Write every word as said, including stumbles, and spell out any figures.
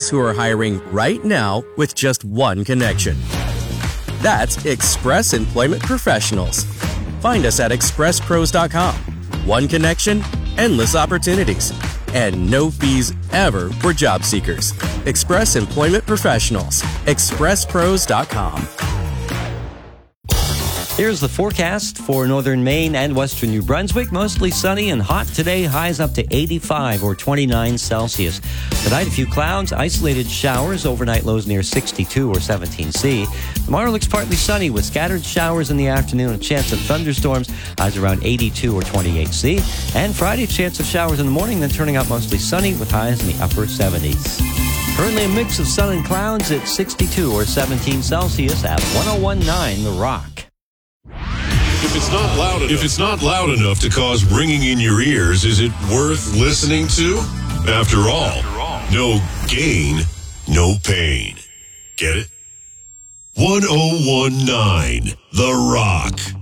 those who are hiring right now with just one connection. That's Express Employment Professionals. Find us at express pros dot com. One connection, endless opportunities, and no fees ever for job seekers. Express Employment Professionals. express pros dot com. Here's the forecast for northern Maine and western New Brunswick. Mostly sunny and hot today. Highs up to eighty-five or twenty-nine Celsius. Tonight, a few clouds, isolated showers. Overnight lows near sixty-two or seventeen C. Tomorrow looks partly sunny with scattered showers in the afternoon. A chance of thunderstorms. Highs around eighty-two or twenty-eight C. And Friday, chance of showers in the morning, then turning out mostly sunny with highs in the upper seventies. Currently a mix of sun and clouds at sixty-two or seventeen Celsius at one oh one point nine The Rock. If it's not loud enough, if it's not loud enough to cause ringing in your ears, is it worth listening to? After all, no gain, no pain. Get it? one oh one point nine The Rock.